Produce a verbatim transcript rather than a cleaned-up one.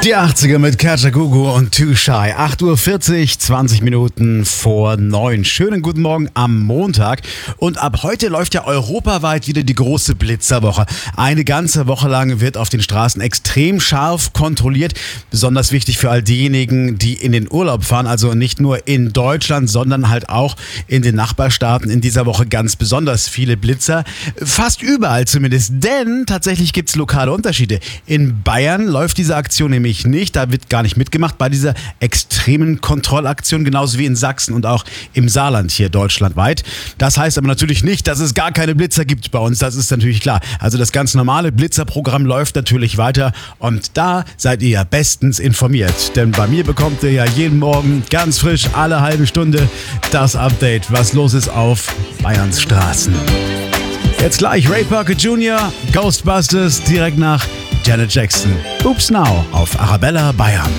Die achtziger mit Kajagoogoo und Too Shy. acht Uhr vierzig, zwanzig Minuten vor neun. Schönen guten Morgen am Montag. Und ab heute läuft ja europaweit wieder die große Blitzerwoche. Eine ganze Woche lang wird auf den Straßen extrem scharf kontrolliert. Besonders wichtig für all diejenigen, die in den Urlaub fahren. Also nicht nur in Deutschland, sondern halt auch in den Nachbarstaaten. In dieser Woche ganz besonders viele Blitzer. Fast überall zumindest. Denn tatsächlich gibt es lokale Unterschiede. In Bayern läuft diese Aktion nämlich nicht, da wird gar nicht mitgemacht bei dieser extremen Kontrollaktion, genauso wie in Sachsen und auch im Saarland hier deutschlandweit. Das heißt aber natürlich nicht, dass es gar keine Blitzer gibt bei uns, das ist natürlich klar. Also das ganz normale Blitzerprogramm läuft natürlich weiter und da seid ihr ja bestens informiert, denn bei mir bekommt ihr ja jeden Morgen ganz frisch alle halbe Stunde das Update, was los ist auf Bayerns Straßen. Jetzt gleich Ray Parker Junior, Ghostbusters, direkt nach Janet Jackson. Oops Now auf Arabella Bayern.